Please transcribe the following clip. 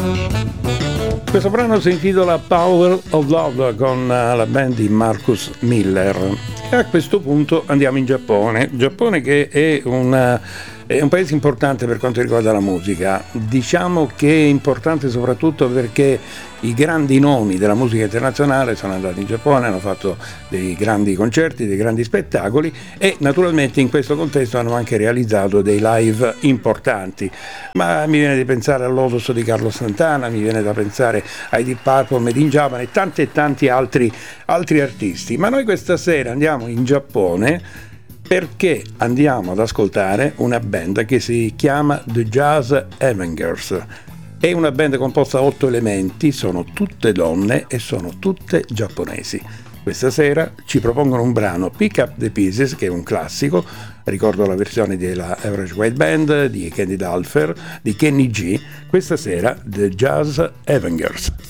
Questo brano si intitola Power of Love con la band di Marcus Miller. E a questo punto andiamo in Giappone. Giappone che è un paese importante per quanto riguarda la musica. Diciamo che è importante soprattutto perché i grandi nomi della musica internazionale sono andati in Giappone, hanno fatto dei grandi concerti, dei grandi spettacoli e naturalmente in questo contesto hanno anche realizzato dei live importanti. Ma mi viene di pensare al Lotus di Carlos Santana, mi viene da pensare ai Deep Purple, Made in Japan e tanti altri artisti. Ma noi questa sera andiamo in Giappone perché andiamo ad ascoltare una band che si chiama The Jazz Avengers. È una band composta da 8 elementi, sono tutte donne e sono tutte giapponesi. Questa sera ci propongono un brano, Pick Up the Pieces, che è un classico, ricordo la versione della Average White Band, di Candy Dulfer, di Kenny G. Questa sera The Jazz Avengers.